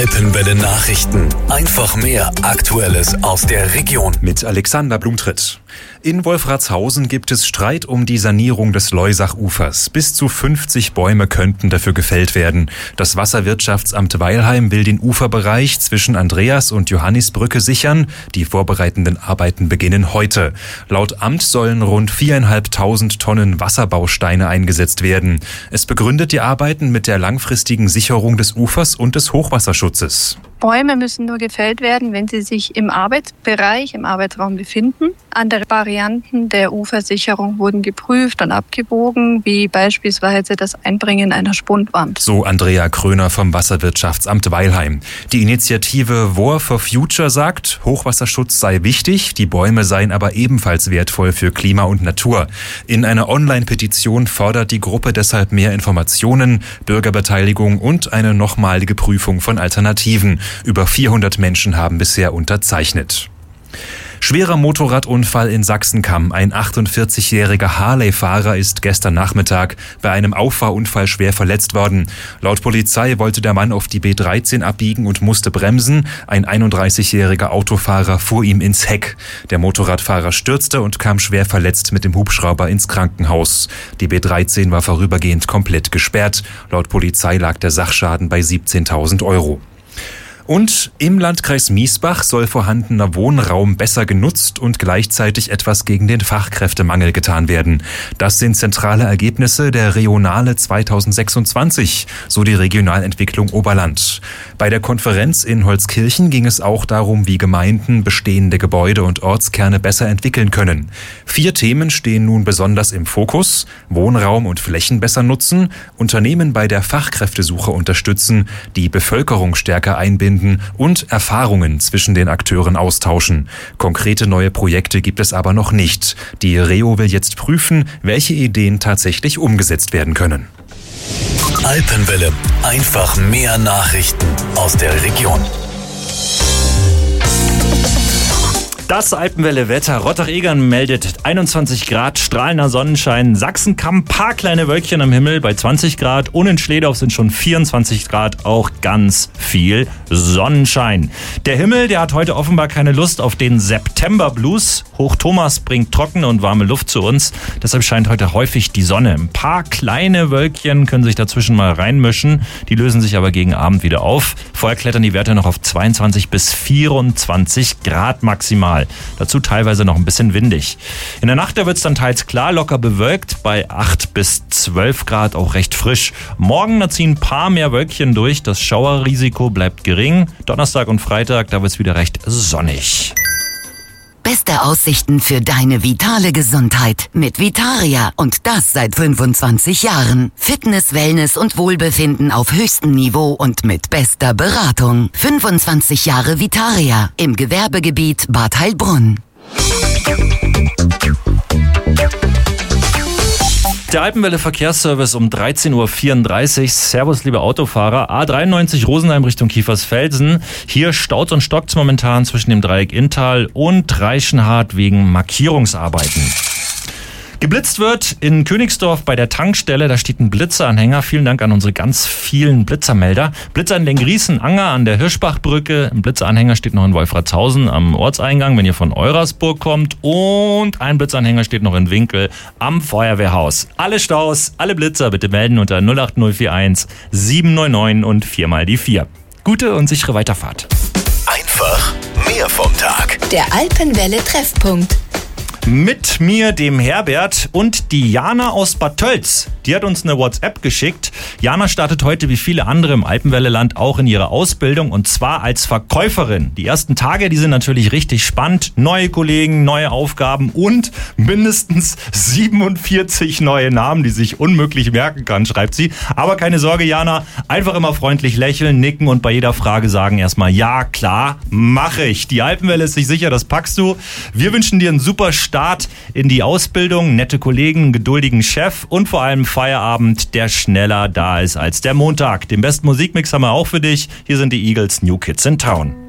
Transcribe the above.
Alpenwelle Nachrichten. Einfach mehr Aktuelles aus der Region. Mit Alexander Blumtritt. In Wolfratshausen gibt es Streit um die Sanierung des Loisach-Ufers. Bis zu 50 Bäume könnten dafür gefällt werden. Das Wasserwirtschaftsamt Weilheim will den Uferbereich zwischen Andreas- und Johannisbrücke sichern. Die vorbereitenden Arbeiten beginnen heute. Laut Amt sollen rund 4.500 Tonnen Wasserbausteine eingesetzt werden. Es begründet die Arbeiten mit der langfristigen Sicherung des Ufers und des Hochwasserschutzes. Bäume müssen nur gefällt werden, wenn sie sich im Arbeitsbereich, im Arbeitsraum befinden. Andere Varianten der Ufersicherung wurden geprüft und abgewogen, wie beispielsweise das Einbringen einer Spundwand. So Andrea Kröner vom Wasserwirtschaftsamt Weilheim. Die Initiative War for Future sagt, Hochwasserschutz sei wichtig, die Bäume seien aber ebenfalls wertvoll für Klima und Natur. In einer Online-Petition fordert die Gruppe deshalb mehr Informationen, Bürgerbeteiligung und eine nochmalige Prüfung von Alternativen. Über 400 Menschen haben bisher unterzeichnet. Schwerer Motorradunfall in Sachsenkamm. Ein 48-jähriger Harley-Fahrer ist gestern Nachmittag bei einem Auffahrunfall schwer verletzt worden. Laut Polizei wollte der Mann auf die B13 abbiegen und musste bremsen. Ein 31-jähriger Autofahrer fuhr ihm ins Heck. Der Motorradfahrer stürzte und kam schwer verletzt mit dem Hubschrauber ins Krankenhaus. Die B13 war vorübergehend komplett gesperrt. Laut Polizei lag der Sachschaden bei 17.000 Euro. Und im Landkreis Miesbach soll vorhandener Wohnraum besser genutzt und gleichzeitig etwas gegen den Fachkräftemangel getan werden. Das sind zentrale Ergebnisse der Regionale 2026, so die Regionalentwicklung Oberland. Bei der Konferenz in Holzkirchen ging es auch darum, wie Gemeinden bestehende Gebäude und Ortskerne besser entwickeln können. 4 Themen stehen nun besonders im Fokus: Wohnraum und Flächen besser nutzen, Unternehmen bei der Fachkräftesuche unterstützen, die Bevölkerung stärker einbinden und Erfahrungen zwischen den Akteuren austauschen. Konkrete neue Projekte gibt es aber noch nicht. Die Reo will jetzt prüfen, welche Ideen tatsächlich umgesetzt werden können. Alpenwelle. Einfach mehr Nachrichten aus der Region. Das Alpenwelle-Wetter. Rottach-Egern meldet 21 Grad, strahlender Sonnenschein. Sachsenkamm, paar kleine Wölkchen am Himmel bei 20 Grad. Und in Schledorf sind schon 24 Grad, auch ganz viel Sonnenschein. Der Himmel, der hat heute offenbar keine Lust auf den September-Blues. Hoch Thomas bringt trockene und warme Luft zu uns. Deshalb scheint heute häufig die Sonne. Ein paar kleine Wölkchen können sich dazwischen mal reinmischen. Die lösen sich aber gegen Abend wieder auf. Vorher klettern die Werte noch auf 22 bis 24 Grad maximal. Dazu teilweise noch ein bisschen windig. In der Nacht wird es dann teils klar, locker bewölkt, bei 8 bis 12 Grad auch recht frisch. Morgen da ziehen ein paar mehr Wölkchen durch, das Schauerrisiko bleibt gering. Donnerstag und Freitag, da wird es wieder recht sonnig. Beste Aussichten für deine vitale Gesundheit mit Vitaria und das seit 25 Jahren. Fitness, Wellness und Wohlbefinden auf höchstem Niveau und mit bester Beratung. 25 Jahre Vitaria im Gewerbegebiet Bad Heilbrunn. Der Alpenwelle Verkehrsservice um 13.34 Uhr. Servus, liebe Autofahrer. A93 Rosenheim Richtung Kiefersfelsen. Hier staut und stockt trockt's momentan zwischen dem Dreieck Inntal und Reichenhart wegen Markierungsarbeiten. Geblitzt wird in Königsdorf bei der Tankstelle, da steht ein Blitzeranhänger. Vielen Dank an unsere ganz vielen Blitzermelder. Blitzer in Lengrießen-Anger an der Hirschbachbrücke. Ein Blitzeranhänger steht noch in Wolfratshausen am Ortseingang, wenn ihr von Eurasburg kommt. Und ein Blitzeranhänger steht noch in Winkel am Feuerwehrhaus. Alle Staus, alle Blitzer bitte melden unter 08041 799 und 4 mal die 4. Gute und sichere Weiterfahrt. Einfach mehr vom Tag. Der Alpenwelle Treffpunkt. Mit mir, dem Herbert, und die Jana aus Bad Tölz. Die hat uns eine WhatsApp geschickt. Jana startet heute wie viele andere im Alpenwelleland auch in ihrer Ausbildung, und zwar als Verkäuferin. Die ersten Tage, die sind natürlich richtig spannend. Neue Kollegen, neue Aufgaben und mindestens 47 neue Namen, die sich unmöglich merken kann, schreibt sie. Aber keine Sorge, Jana, einfach immer freundlich lächeln, nicken und bei jeder Frage sagen erstmal, ja klar, mache ich. Die Alpenwelle ist sich sicher, das packst du. Wir wünschen dir einen super Start in die Ausbildung, nette Kollegen, einen geduldigen Chef und vor allem Feierabend, der schneller da ist als der Montag. Den besten Musikmix haben wir auch für dich. Hier sind die Eagles, New Kids in Town.